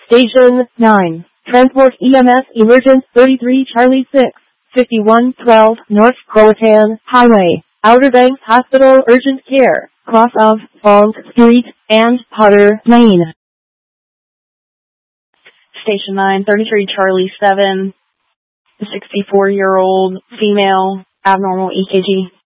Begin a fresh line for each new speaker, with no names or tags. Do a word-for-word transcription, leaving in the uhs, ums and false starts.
Station nine. Transport E M S Emergent thirty-three Charlie six, fifty-one twelve North Croatan Highway, Outer Banks Hospital Urgent Care, cross of Fong Street and Potter Lane.
Station nine, thirty-three Charlie seven, sixty-four-year-old female, abnormal E K G.